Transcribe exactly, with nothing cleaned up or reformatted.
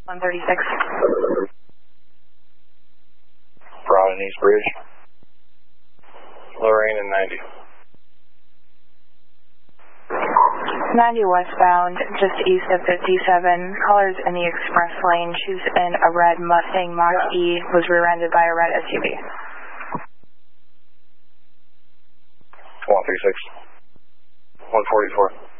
one thirty-six. Broad and East Bridge. Lorraine and ninety. ninety westbound, just east of fifty-seven. Caller's in the express lane. She's in a red Mustang Mach-E, was rear-ended by a red S U V. one thirty-six. one forty-four.